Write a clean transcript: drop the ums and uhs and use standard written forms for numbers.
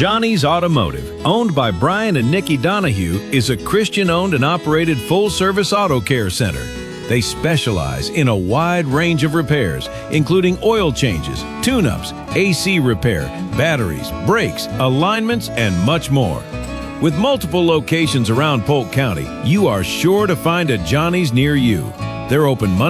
Johnny's Automotive, owned by Brian and Nikki Donahue, is a Christian-owned and operated full-service auto care center. They specialize in a wide range of repairs, including oil changes, tune-ups, AC repair, batteries, brakes, alignments, and much more. With multiple locations around Polk County, you are sure to find a Johnny's near you. They're open Monday